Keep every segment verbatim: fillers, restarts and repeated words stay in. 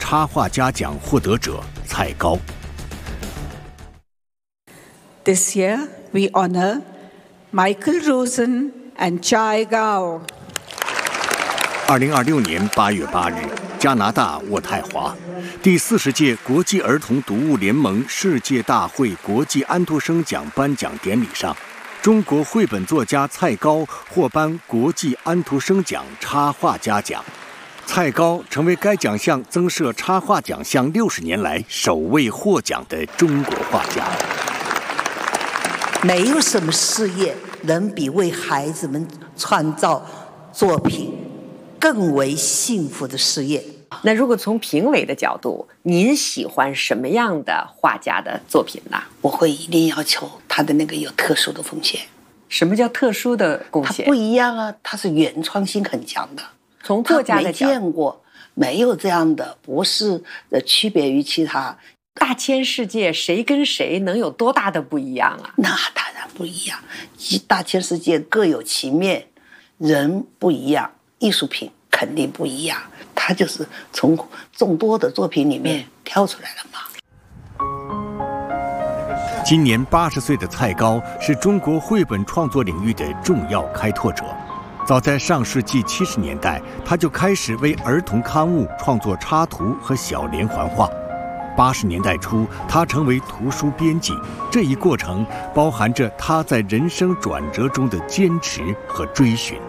插画家奖获得者蔡高。 This year we honor Michael Rosen and Chai Gao。 二零二六年八月八日，加拿大渥太华，第四十届国际儿童读物联盟世界大会国际安徒生奖颁奖典礼上，中国绘本作家蔡高获颁国际安徒生奖插画家奖。蔡高成为该奖项增设插画奖项六十年来首位获奖的中国画家。 没有什么事业能比为孩子们创造作品更为幸福的事业。 那如果从评委的角度，您喜欢什么样的画家的作品呢？ 我会一定要求他的那个有特殊的贡献。 什么叫特殊的贡献？ 他不一样啊，他是原创性很强的。 从作家的角度， 没见过，没有这样的，不是呃区别于其他。 大千世界，谁跟谁能有多大的不一样啊？ 那当然不一样，大千世界各有其面，人不一样，艺术品肯定不一样。他就是从众多的作品里面挑出来了嘛。 今年八十岁的蔡高是中国绘本创作领域的重要开拓者。早在上世纪七十年代，他就开始为儿童刊物创作插图和小连环画。八十年代初，他成为图书编辑，这一过程包含着他在人生转折中的坚持和追寻。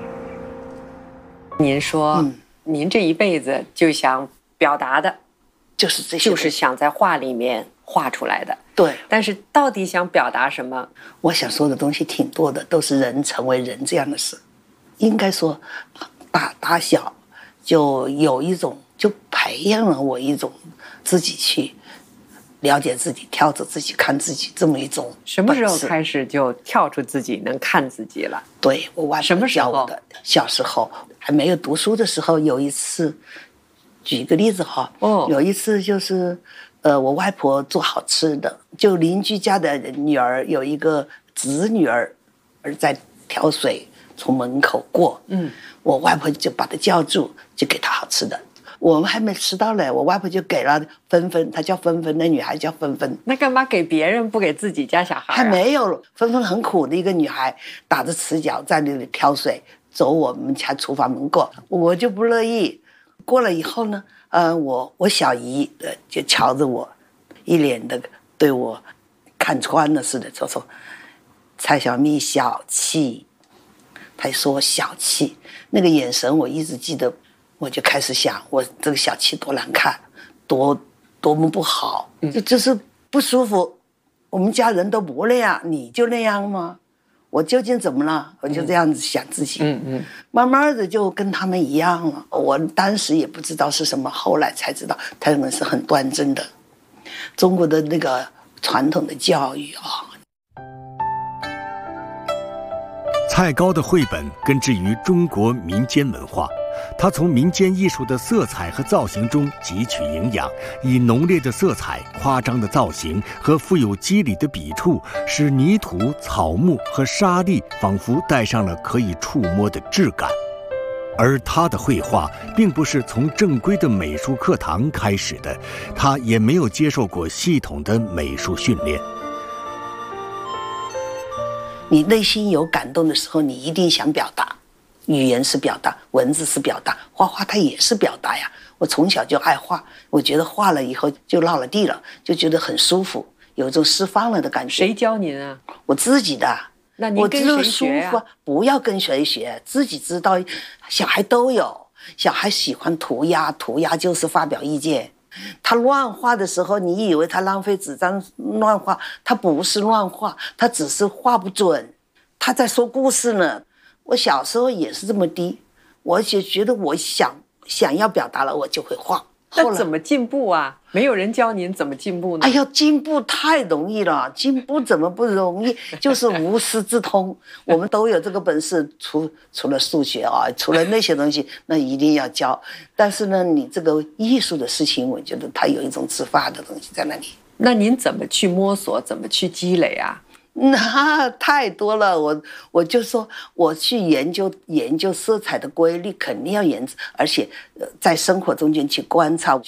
您说，嗯、您这一辈子就想表达的， 就是这些， 就是想在画里面画出来的。 对， 但是到底想表达什么？ 我想说的东西挺多的，都是人成为人这样的事。应该说，打打小就有一种，就培养了我一种自己去了解自己、跳着自己看自己这么一种。 什么时候开始就跳出自己能看自己了？ 对，我外婆教我的。小时候还没有读书的时候，有一次，举一个例子哈，哦，有一次就是，呃，我外婆做好吃的，就邻居家的女儿有一个侄女儿，儿在挑水。从门口过，嗯，我外婆就把她叫住，就给她好吃的。我们还没吃到嘞，我外婆就给了芬芬，她叫芬芬，那女孩叫芬芬。 那干嘛给别人不给自己家小孩、啊？ 还没有，芬芬很苦的一个女孩，打着赤脚在那里挑水，走我们家厨房门过，我就不乐意。过了以后呢，呃，我我小姨呃就瞧着我，一脸的对我看穿了似的，就说：“蔡小蜜小气。”他说我小气，那个眼神我一直记得，我就开始想，我这个小气多难看，多多么不好，就就是不舒服。我们家人都不那样，你就那样吗？我究竟怎么了？我就这样子想自己，嗯嗯，慢慢的就跟他们一样了。我当时也不知道是什么，后来才知道他们是很端正的，中国的那个传统的教育啊。 蔡高的绘本根植于中国民间文化，他从民间艺术的色彩和造型中汲取营养，以浓烈的色彩、夸张的造型和富有肌理的笔触，使泥土、草木和沙粒仿佛带上了可以触摸的质感。而他的绘画并不是从正规的美术课堂开始的，他也没有接受过系统的美术训练。 你内心有感动的时候，你一定想表达，语言是表达，文字是表达，画画它也是表达呀。我从小就爱画，我觉得画了以后就落了地了，就觉得很舒服，有一种释放了的感觉。 谁教您啊？ 我自己的。 那您跟谁学呀？ 我舒服，不要跟谁学，自己知道。小孩都有，小孩喜欢涂鸦，涂鸦就是发表意见。他乱画的时候，你以为他浪费纸张乱画，他不是乱画，他只是画不准，他在说故事呢。我小时候也是这么低，我就觉得我想想要表达了，我就会画。 那怎么进步啊？没有人教您怎么进步呢？ 哎呀，进步太容易了，进步怎么不容易？就是无师自通，我们都有这个本事。除除了数学啊，除了那些东西，那一定要教。但是呢，你这个艺术的事情，我觉得它有一种自发的东西在那里。 那您怎么去摸索？怎么去积累啊？ 那太多了，我我就说我去研究研究色彩的规律，肯定要研究，而且呃在生活中间去观察。